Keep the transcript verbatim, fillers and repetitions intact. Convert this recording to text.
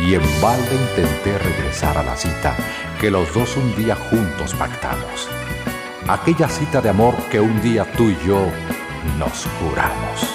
y en balde intenté regresar a la cita que los dos un día juntos pactamos. Aquella cita de amor que un día tú y yo nos juramos.